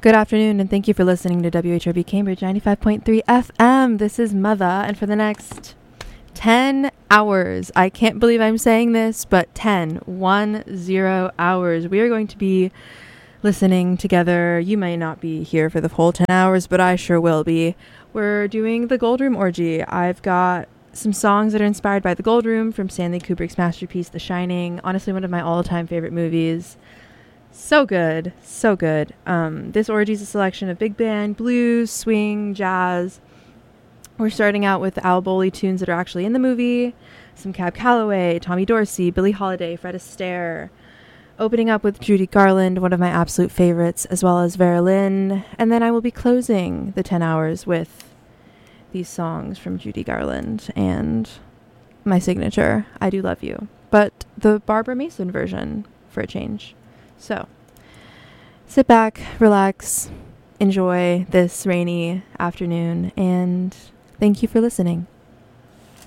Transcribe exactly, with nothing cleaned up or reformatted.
Good afternoon, and thank you for listening to W H R B Cambridge ninety-five point three F M. This is Mother, and for the next ten hours, I can't believe I'm saying this, but ten, one, zero hours, we are going to be listening together. You may not be here for the whole ten hours, but I sure will be. We're doing the Gold Room Orgy. I've got some songs that are inspired by the Gold Room from Stanley Kubrick's masterpiece, The Shining. Honestly, one of my all-time favorite movies. So good, so good. Um, this orgy is a selection of big band, blues, swing, jazz. We're starting out with Al Bowley tunes that are actually in the movie, some Cab Calloway, Tommy Dorsey, Billie Holiday, Fred Astaire. Opening up with Judy Garland, one of my absolute favorites, as well as Vera Lynn. And then I will be closing the ten hours with these songs from Judy Garland and my signature, I Do Love You. But the Barbara Mason version for a change. So, sit back, relax, enjoy this rainy afternoon, and thank you for listening.